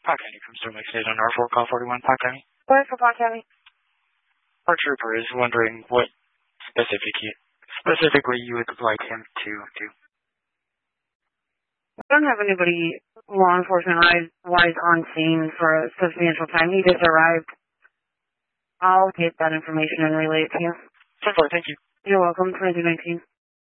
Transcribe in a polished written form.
Pot County from Sterling State on R4, call 41, Pot County. Go ahead for Pot County. Our trooper is wondering what specifically you would like him to do. I don't have anybody law enforcement-wise on scene for a substantial time. He just arrived. I'll get that information and relay it to you. So far, thank you. You're welcome. 2019.